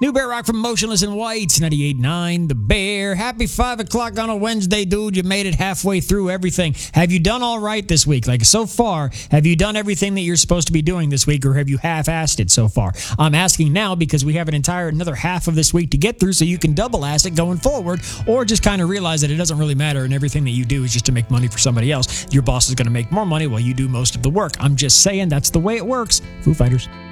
New Bear Rock from Motionless in White, 98.9 The Bear. Happy 5 o'clock on a Wednesday, dude. You made it halfway through everything. Have you done all right this week? Like, so far, have you done everything that you're supposed to be doing this week, or have you half-assed it so far? I'm asking now because we have another half of this week to get through, so you can double-ass it going forward, or just kind of realize that it doesn't really matter and everything that you do is just to make money for somebody else. Your boss is going to make more money while you do most of the work. I'm just saying that's the way it works. Foo Fighters.